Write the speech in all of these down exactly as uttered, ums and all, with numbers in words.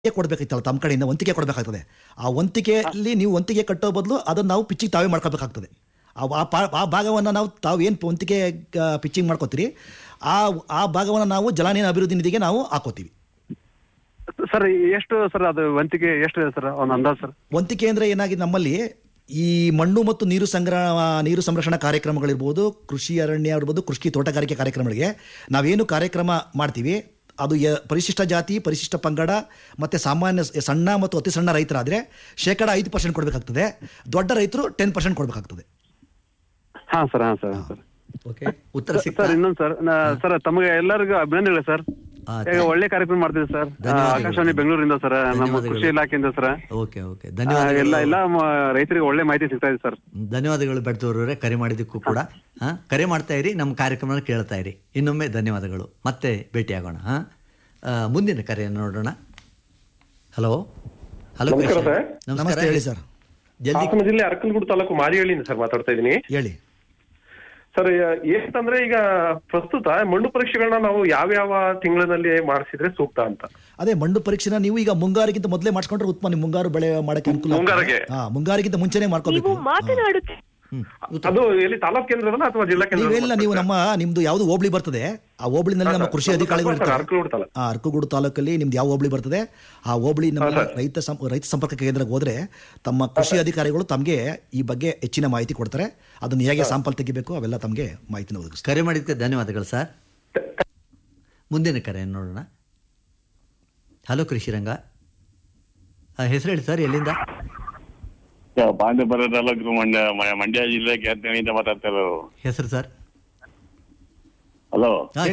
ಕೊಡಬೇಕಿತ್ತಲ್ಲ ತಮ್ಮ ಕಡೆಯಿಂದ ವಂತಿಗೆ ಕೊಡಬೇಕಾಗ್ತದೆ. ಆ ವಂತಿಗೆಯಲ್ಲಿ ನೀವು ವಂತಿಗೆ ಕಟ್ಟೋ ಬದಲು ಅದನ್ನು ನಾವು ಪಿಚ್ಚಿಗೆ ತಾವೇ ಮಾಡ್ಕೋಬೇಕಾಗ್ತದೆ. ಆ ಆ ಭಾಗವನ್ನು ನಾವು ತಾವು ಏನು ವಂತಿಗೆ ಪಿಚ್ಚಿಂಗ್ ಮಾಡ್ಕೋತೀರಿ ಆ ಆ ಭಾಗವನ್ನು ನಾವು ಜಲಾನಯನ ಅಭಿವೃದ್ಧಿ ನಿಧಿಗೆ ನಾವು ಹಾಕೋತೀವಿ. ಸರ್ ಎಷ್ಟು ಸರ್ ಅದು ವಂತಿಗೆ ಎಷ್ಟು ಇದೆ ಸರ್ ಒಂದು ಅಂದಾಜು ಸರ್? ವಂತಿಗೆ ಅಂದರೆ ಏನಾಗಿದೆ ನಮ್ಮಲ್ಲಿ ಈ ಮಣ್ಣು ಮತ್ತು ನೀರು ಸಂಗ್ರಹ ನೀರು ಸಂರಕ್ಷಣಾ ಕಾರ್ಯಕ್ರಮಗಳಿರ್ಬೋದು, ಕೃಷಿ ಅರಣ್ಯ ಇರ್ಬೋದು, ಕೃಷಿ ತೋಟಗಾರಿಕೆ ಕಾರ್ಯಕ್ರಮಗಳಿಗೆ ನಾವೇನು ಕಾರ್ಯಕ್ರಮ ಮಾಡ್ತೀವಿ ಅದು ಯ ಪರಿಶಿಷ್ಟ ಜಾತಿ, ಪರಿಶಿಷ್ಟ ಪಂಗಡ ಮತ್ತು ಸಾಮಾನ್ಯ ಸಣ್ಣ ಮತ್ತು ಅತಿ ಸಣ್ಣ ರೈತರಾದರೆ ಶೇಕಡ ಐದು ಪರ್ಸೆಂಟ್ ಕೊಡಬೇಕಾಗ್ತದೆ. ದೊಡ್ಡ ರೈತರು ಟೆನ್ ಪರ್ಸೆಂಟ್ ಕೊಡಬೇಕಾಗ್ತದೆ. ಹಾಂ ಸರ್ ಹಾಂ ಸರ್ ಸರ್ ಓಕೆ, ಉತ್ತರ ಸರ್ ಇನ್ನೊಂದು ಸರ್ ಸರ್ ತಮಗೆ ಎಲ್ಲರಿಗೂ ಅಭಿನಂದನೆಗಳು ಸರ್. ಈಗ ಒಳ್ಳೆ ಕಾರ್ಯಕ್ರಮ ಮಾಡ್ತೀವಿ ಸರ್, ಆಕಾಶವಾಣಿ ಬೆಂಗಳೂರಿಂದ ಸರ್, ನಮ್ಮ ಕೃಷಿ ಇಲಾಖೆಯಿಂದ ಸರ್. ಓಕೆ ಓಕೆ ಧನ್ಯವಾದ. ಎಲ್ಲ ಎಲ್ಲ ರೈತರಿಗೆ ಒಳ್ಳೆ ಮಾಹಿತಿ ಸಿಗ್ತಾ ಇದೆ ಸರ್. ಧನ್ಯವಾದಗಳು ಬೆಡ್ತೂರವರೇ, ಕರೆ ಮಾಡಿದ್ದಕ್ಕೂ ಕೂಡ. ಹಾಂ, ಕರೆ ಮಾಡ್ತಾ ಇರಿ, ನಮ್ಮ ಕಾರ್ಯಕ್ರಮ ಕೇಳ್ತಾ ಇರಿ. ಇನ್ನೊಮ್ಮೆ ಧನ್ಯವಾದಗಳು. ಮತ್ತೆ ಭೇಟಿಯಾಗೋಣ. ಹಾಂ, ಮುಂದಿನ ಕರೆಯನ್ನು ನೋಡೋಣ. ಹಲೋ ಹಲೋ ನಮಸ್ತೆ ಹೇಳಿ ಸರ್. ಜಲ್ದಿ ಹಾಸನ ಜಿಲ್ಲೆ ಅರಕಲಗೂಡು ತಾಲೂಕು ಮಾರಿಹಳ್ಳಿಯಿಂದ ಸರ್ ಮಾತಾಡ್ತಾ ಇದ್ದೀನಿ. ಹೇಳಿ ಸರ್. ಏನಂತಂದ್ರೆ ಈಗ ಪ್ರಸ್ತುತ ಮಣ್ಣು ಪರೀಕ್ಷೆಗಳನ್ನ ನಾವು ಯಾವ್ಯಾವ ತಿಂಗಳಿನಲ್ಲಿ ಮಾಡಿಸಿದ್ರೆ ಸೂಕ್ತ ಅಂತ? ಅದೇ ಮಣ್ಣು ಪರೀಕ್ಷೆನ ನೀವು ಈಗ ಮುಂಗಾರಿಗಿಂತ ಮೊದಲೇ ಮಾಡ್ಕೊಂಡ್ರೆ ಉತ್ತಮ. ನೀವು ಮುಂಗಾರು ಬೆಳೆ ಮಾಡಕ್ಕೆ ಅನುಕೂಲ. ಮುಂಗಾರಿಗೆ ಹಾ, ಮುಂಗಾರಿಗಿಂತ ಮುಂಚೆನೆ ಮಾಡ್ಕೋಬೇಕು. ಅದು ಎಲ್ಲಿ ತಾಲೂಕ್ ಕೇಂದ್ರದಲ್ಲ ಅಥವಾ ಜಿಲ್ಲಾ ಕೇಂದ್ರ? ನೀವೆಲ್ಲ ನೀವು ನಮ್ಮ ನಿಮ್ದು ಯಾವ್ದು ಹೋಬಳಿ ಬರ್ತದೆ ಆ ಹೋಬಳಿನಲ್ಲಿ ನಮ್ಮ ಕೃಷಿ ಅಧಿಕಾರಿಗಳು ಇರ್ತಾರೆ. ಅರಕಲಗೂಡು ತಾಲೂಕಲ್ಲಿ ನಿಮ್ದು ಯಾವ ಹೋಬಳಿ ಬರ್ತದೆ ಆ ಹೋಬಳಿ ನಮ್ಮ ರೈತ ರೈತ ಸಂಪರ್ಕ ಕೇಂದ್ರಕ್ಕೆ ಹೋದ್ರೆ ತಮ್ಮ ಕೃಷಿ ಅಧಿಕಾರಿಗಳು ತಮಗೆ ಈ ಬಗ್ಗೆ ಹೆಚ್ಚಿನ ಮಾಹಿತಿ ಕೊಡ್ತಾರೆ. ಅದನ್ನ ಹೇಗೆ ಸ್ಯಾಂಪಲ್ ತೆಗಿಬೇಕು ಅವೆಲ್ಲ ತಮಗೆ ಮಾಹಿತಿನ ಒದಗಿಸ್ತಾರೆ. ಕರೆ ಮಾಡಿದ್ದಕ್ಕೆ ಧನ್ಯವಾದಗಳು ಸರ್. ಮುಂದಿನ ಕರೆಯನ್ನು ನೋಡೋಣ. ಹಲೋ ಕೃಷಿರಂಗ, ಹೆಸರು ಹೇಳಿ ಸರ್, ಎಲ್ಲಿಂದ? ಪಾಂಡವಪುರ ತಾಲೂಕು ಮಂಡ್ಯ ಮಂಡ್ಯ ಜಿಲ್ಲೆ ಕ್ಯಾತ್ನಿಂದ ಮಾತಾಡ್ತಾ ಇರೋರು. ಹೆಸರು ಸರ್? ಹಲೋ,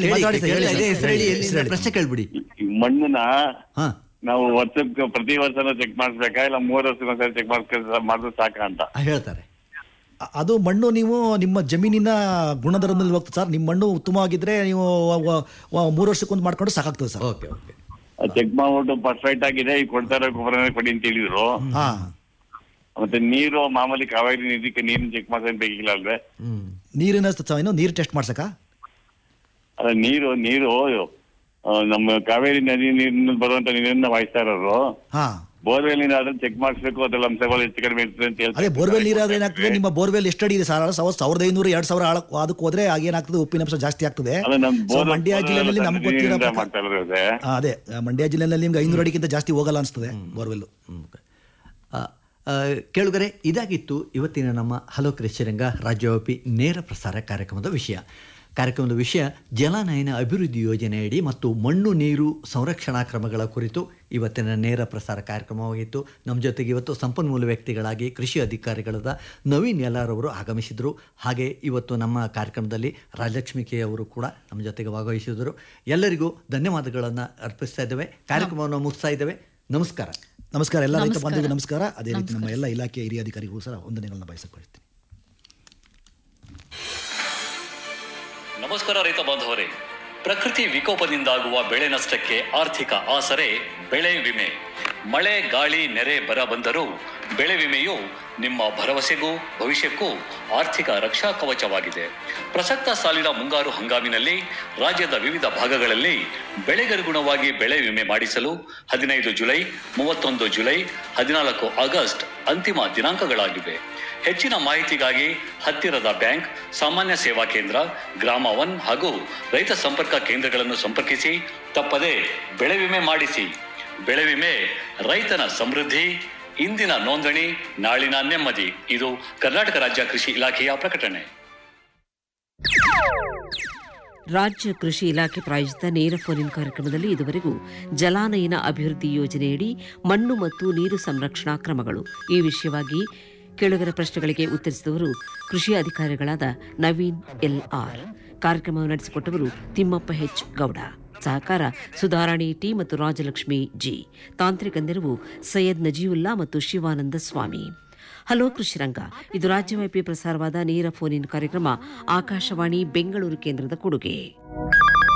ಪ್ರಶ್ನೆ ಕೇಳ್ಬಿಡಿ. ಮಣ್ಣನ್ನ ನಾವು ವರ್ಷಕ್ಕೆ ಪ್ರತಿ ವರ್ಷನೂ ಚೆಕ್ ಮಾಡಿಸ್ಬೇಕಾ ಇಲ್ಲ ಮೂರು ವರ್ಷಕ್ಕೊಂದ್ಸರಿ ಚೆಕ್ ಮಾಡಿಸ್ ಮಾಡಿದ್ರೆ ಸಾಕ ಅಂತ ಹೇಳ್ತಾರೆ. ಅದು ಮಣ್ಣು ನೀವು ನಿಮ್ಮ ಜಮೀನಿನ ಗುಣಧರ್ಮದ ಮೇಲೆ ಹೋಗ್ತದೆ ಸರ್. ನಿಮ್ಮ ಮಣ್ಣು ಉತ್ತಮವಾಗಿದ್ರೆ ನೀವು ಮೂರು ವರ್ಷಕ್ಕೊಂದು ಮಾಡ್ಕೊಂಡು ಸಾಕಾಗ್ತದೆ ಸರ್. ಓಕೆ ಓಕೆ ಚೆಕ್ ಮಾಡ್ಬಿಟ್ಟು ಪರ್ಫೆಕ್ಟ್ ಆಗಿದೆ ಈಗ ಕೊಡ್ತಾರ ಗೊಬ್ಬರನೇ ಕೊಡಿ ಅಂತ ಹೇಳಿದ್ರು. ಮತ್ತೆ ನೀರು ಮಾಮೂಲಿ ಕಾವೇರಿ ನದಿಗೆ ನೀರಿನ ಚೆಕ್ ಮಾಡ್ಸೋದ್ ಬೇಕಿಲ್ಲ ಅಲ್ವೇ? ನೀರಿನ ಏನು ನೀರು ಟೆಸ್ಟ್ ಮಾಡ್ಸಕ? ಅದ ನೀರು ನೀರು ನಮ್ಮ ಕಾವೇರಿ ನದಿ ನೀರಿನ ಬರುವಂತ ನೀರನ್ನ ವಾಯಿಸ್ತಾ ಇರೋರು. ಬೋರ್ವೆಲ್ ನೀರು ಆದ್ರೆ ಚೆಕ್ ಮಾಡಿಸ್ಬೇಕು, ಅದ್ರಲ್ಲಿ ಅಂಶಗಳು ಹೆಚ್ಚು ಕಡಿಮೆ ಇರ್ತದೆ ಅಂತ ಹೇಳ್ತಾರೆ. ಅದೇ ಬೋರ್ವೆಲ್ ನೀರಾದ್ರೆ ಏನಾಗ್ತದೆ, ನಿಮ್ಮ ಬೋರ್ವೆಲ್ ಎಷ್ಟು ಅಡಿ ಇದೆ ಸರ್? ಸಾವಿರದ ಐನೂರು ಎರಡ್ ಸಾವಿರ ಆಳ ಅದಕ್ಕೆ ಹೋದ್ರೆ ಆಗೇನಾಗ್ತದೆ, ಉಪ್ಪಿನಂಶ ಜಾಸ್ತಿ ಆಗ್ತದೆ. ಮಂಡ್ಯ ಜಿಲ್ಲೆಯಲ್ಲಿ ನಮ್ಗೆ ಗೊತ್ತಿರೋ ಅದೇ ಮಂಡ್ಯ ಜಿಲ್ಲೆಯಲ್ಲಿ ನಿಮ್ಗೆ ಐನೂರು ಅಡಿಗಿಂತ ಜಾಸ್ತಿ ಹೋಗಲ್ಲ ಅನ್ಸ್ತದೆ ಬೋರ್ವೆಲ್. ಕೇಳುಗರೆ, ಇದಾಗಿತ್ತು ಇವತ್ತಿನ ನಮ್ಮ ಹಲೋ ಕೃಷಿರಂಗ ರಾಜ್ಯವ್ಯಾಪಿ ನೇರ ಪ್ರಸಾರ ಕಾರ್ಯಕ್ರಮದ ವಿಷಯ. ಕಾರ್ಯಕ್ರಮದ ವಿಷಯ ಜಲಾನಯನ ಅಭಿವೃದ್ಧಿ ಯೋಜನೆಯಡಿ ಮತ್ತು ಮಣ್ಣು ನೀರು ಸಂರಕ್ಷಣಾ ಕ್ರಮಗಳ ಕುರಿತು ಇವತ್ತಿನ ನೇರ ಪ್ರಸಾರ ಕಾರ್ಯಕ್ರಮವಾಗಿತ್ತು. ನಮ್ಮ ಜೊತೆಗೆ ಇವತ್ತು ಸಂಪನ್ಮೂಲ ವ್ಯಕ್ತಿಗಳಾಗಿ ಕೃಷಿ ಅಧಿಕಾರಿಗಳಾದ ನವೀನ್ ಯಲ್ಲಾರವರು ಆಗಮಿಸಿದರು. ಹಾಗೆ ಇವತ್ತು ನಮ್ಮ ಕಾರ್ಯಕ್ರಮದಲ್ಲಿ ರಾಜಲಕ್ಷ್ಮಿ ಕೆ ಅವರು ಕೂಡ ನಮ್ಮ ಜೊತೆಗೆ ಭಾಗವಹಿಸಿದರು. ಎಲ್ಲರಿಗೂ ಧನ್ಯವಾದಗಳನ್ನು ಅರ್ಪಿಸ್ತಾ ಇದ್ದೇವೆ. ಕಾರ್ಯಕ್ರಮವನ್ನು ಮುಗಿಸ್ತಾ ಇದ್ದೇವೆ. ನಮಸ್ಕಾರ. ನಮಸ್ಕಾರ ಎಲ್ಲ ರೈತ ಬಾಂಧವರಿಗೆ ನಮಸ್ಕಾರ. ಅದೇ ರೀತಿ ನಮ್ಮ ಎಲ್ಲ ಇಲಾಖೆಯ ಹಿರಿಯ ಅಧಿಕಾರಿಗಳು ಸಹ ವಂದನೆಗಳನ್ನ ಬಯಸಿಕೊಳ್ತೀನಿ. ನಮಸ್ಕಾರ ರೈತ ಬಾಂಧವರೇ. ಪ್ರಕೃತಿ ವಿಕೋಪದಿಂದಾಗುವ ಬೆಳೆ ನಷ್ಟಕ್ಕೆ ಆರ್ಥಿಕ ಆಸರೆ ಬೆಳೆ ವಿಮೆ. ಮಳೆ ಗಾಳಿ ನೆರೆ ಬರ ಬಂದರೂ ಬೆಳೆ ವಿಮೆಯು ನಿಮ್ಮ ಭರವಸೆಗೂ ಭವಿಷ್ಯಕ್ಕೂ ಆರ್ಥಿಕ ರಕ್ಷಾ ಕವಚವಾಗಿದೆ. ಪ್ರಸಕ್ತ ಸಾಲಿನ ಮುಂಗಾರು ಹಂಗಾಮಿನಲ್ಲಿ ರಾಜ್ಯದ ವಿವಿಧ ಭಾಗಗಳಲ್ಲಿ ಬೆಳೆಗನುಗುಣವಾಗಿ ಬೆಳೆ ವಿಮೆ ಮಾಡಿಸಲು ಹದಿನೈದು ಜುಲೈ, ಮೂವತ್ತೊಂದು ಜುಲೈ, ಹದಿನಾಲ್ಕು ಆಗಸ್ಟ್ ಅಂತಿಮ ದಿನಾಂಕಗಳಾಗಿವೆ. ಹೆಚ್ಚಿನ ಮಾಹಿತಿಗಾಗಿ ಹತ್ತಿರದ ಬ್ಯಾಂಕ್, ಸಾಮಾನ್ಯ ಸೇವಾ ಕೇಂದ್ರ, ಗ್ರಾಮ ಒನ್ ಹಾಗೂ ರೈತ ಸಂಪರ್ಕ ಕೇಂದ್ರಗಳನ್ನು ಸಂಪರ್ಕಿಸಿ ತಪ್ಪದೆ ಬೆಳೆ ವಿಮೆ ಮಾಡಿಸಿ. ಬೆಳೆ ವಿಮೆ ರೈತನ ಸಮೃದ್ಧಿ, ಇಂದಿನ ನೋಂದಣಿ ನಾಳಿನ ನೆಮ್ಮದಿ. ಇದು ಕರ್ನಾಟಕ ರಾಜ್ಯ ಕೃಷಿ ಇಲಾಖೆಯ ಪ್ರಕಟಣೆ. ರಾಜ್ಯ ಕೃಷಿ ಇಲಾಖೆ ಪ್ರಾಯೋಜಿತ ನೇರ ಫೋನ್ ಕಾರ್ಯಕ್ರಮದಲ್ಲಿ ಇದುವರೆಗೂ ಜಲಾನಯನ ಅಭಿವೃದ್ಧಿ ಯೋಜನೆಯಡಿ ಮಣ್ಣು ಮತ್ತು ನೀರು ಸಂರಕ್ಷಣಾ ಕ್ರಮಗಳು ಈ ವಿಷಯವಾಗಿ ಕೇಳುಗರ ಪ್ರಶ್ನೆಗಳಿಗೆ ಉತ್ತರಿಸಿದವರು ಕೃಷಿ ಅಧಿಕಾರಿಗಳಾದ ನವೀನ್ ಎಲ್ ಆರ್. ಕಾರ್ಯಕ್ರಮವನ್ನು ನಡೆಸಿಕೊಟ್ಟವರು ತಿಮ್ಮಪ್ಪ ಹೆಚ್ ಗೌಡ. ಸಹಕಾರ ಸುಧಾರಾಣಿ ಟಿ ಮತ್ತು ರಾಜಲಕ್ಷ್ಮಿ ಜಿ. ತಾಂತ್ರಿಕ ನೆರವು ಸೈಯದ್ ನಜೀವುಲ್ಲಾ ಮತ್ತು ಶಿವಾನಂದ ಸ್ವಾಮಿ. ಹಲೋ ಕೃಷಿರಂಗ ಇದು ರಾಜ್ಯವ್ಯಾಪಿ ಪ್ರಸಾರವಾದ ನೇರ ಫೋನ್ ಇನ್ ಕಾರ್ಯಕ್ರಮ. ಆಕಾಶವಾಣಿ ಬೆಂಗಳೂರು ಕೇಂದ್ರದ ಕೊಡುಗೆ.